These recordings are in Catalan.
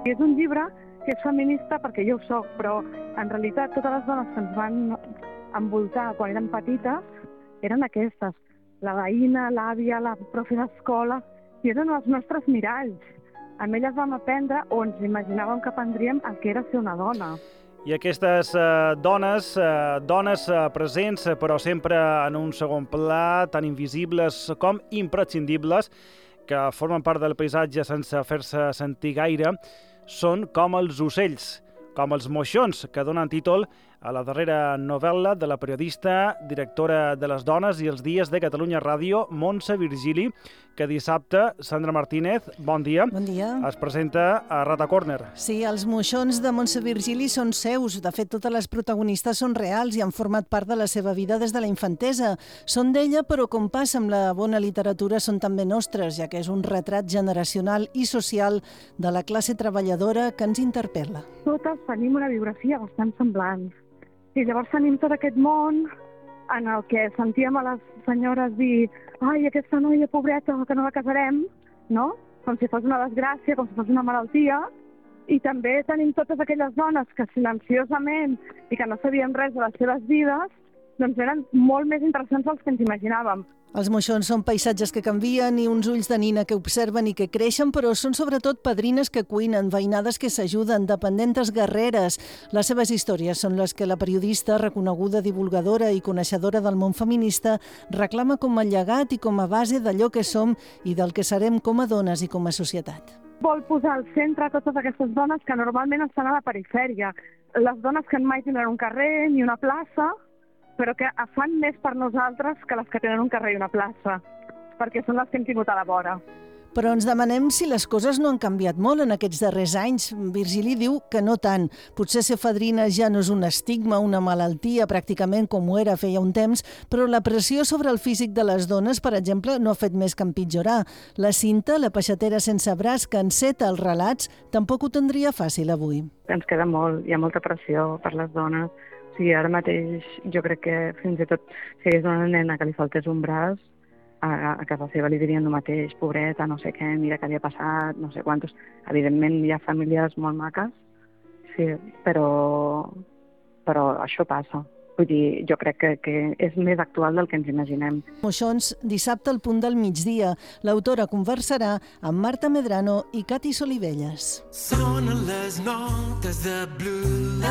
I és un llibre que és feminista perquè jo ho soc, però en realitat totes les dones que ens van envoltar quan érem petites eren aquestes. La veïna, l'àvia, la profe d'escola, i eren els nostres miralls. Amb elles vam aprendre o ens imaginàvem que aprendríem el que era ser una dona. I aquestes dones presents, però sempre en un segon pla, tan invisibles com imprescindibles, que formen part del paisatge sense fer-se sentir gaire, són com els ocells, com els moixons, que donen títol a la darrera novel·la de la periodista, directora de Les Dones i els Dies de Catalunya Ràdio, Montse Virgili, que dissabte, Sandra Martínez, bon dia. Bon dia. Es presenta a Rata Corner. Sí, els moixons de Montse Virgili són seus. De fet, totes les protagonistes són reals i han format part de la seva vida des de la infantesa. Són d'ella, però com passa amb la bona literatura, són també nostres, ja que és un retrat generacional i social de la classe treballadora que ens interpel·la. Totes tenim una biografia bastant semblant. I llavors tenim tot aquest món en el que sentíem a les senyores dir ai, aquesta noia pobreta que no la casarem, no? Com si fos una desgràcia, com si fos una malaltia. I també tenim totes aquelles dones que silenciosament i que no sabien res de les seves vides, doncs eren molt més interessants dels que ens imaginàvem. Els moixons són paisatges que canvien i uns ulls de nina que observen i que creixen, però són sobretot padrines que cuinen, veïnades que s'ajuden, dependentes guerreres. Les seves històries són les que la periodista, reconeguda divulgadora i coneixedora del món feminista, reclama com a llegat i com a base d'allò que som i del que serem com a dones i com a societat. Vol posar al centre totes aquestes dones que normalment estan a la perifèria. Les dones que mai tindran un carrer ni una plaça, però que fan més per nosaltres que les que tenen un carrer i una plaça, perquè són les que hem tingut a la vora. Però ens demanem si les coses no han canviat molt en aquests darrers anys. Virgili diu que no tant. Potser ser fadrina ja no és un estigma, una malaltia, pràcticament com ho era feia un temps, però la pressió sobre el físic de les dones, per exemple, no ha fet més que empitjorar. La Cinta, la peixatera sense braç que enceta els relats, tampoc ho tindria fàcil avui. Ens queda molt, hi ha molta pressió per les dones. Sí, ara mateix jo crec que fins i tot si hagués una nena que li faltés un braç, a casa seva li dirien el mateix, pobreta, no sé què, mira què li ha passat, no sé quantos. Evidentment hi ha famílies molt maques, sí, però això passa. Vull dir, jo crec que és més actual del que ens imaginem. Moixons, dissabte al punt del migdia. L'autora conversarà amb Marta Medrano i Cati Solivelles. Sonen les notes de blues,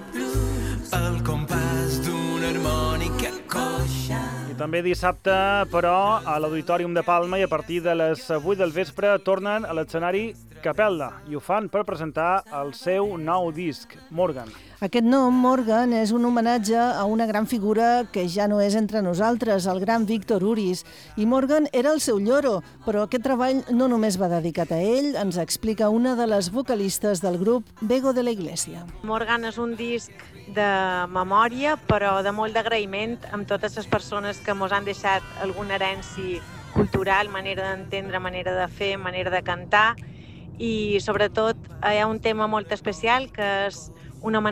el compàs d'una harmònica coixa. I també dissabte, però, a l'Auditorium de Palma i a partir de les 8 del vespre tornen a l'escenari Capella i ho fan per presentar el seu nou disc, Morgan. Aquest nom, Morgan, és un homenatge a una gran figura que ja no és entre nosaltres, el gran Víctor Uris. I Morgan era el seu lloro, però aquest treball no només va dedicat a ell, ens explica una de les vocalistes del grup, Bego de la Iglesia. Morgan és un disc de memòria, però de molt d'agraïment amb totes les persones que ens han deixat alguna herència cultural, manera d'entendre, manera de fer, manera de cantar, i sobretot hi ha un tema molt especial que és un homenatge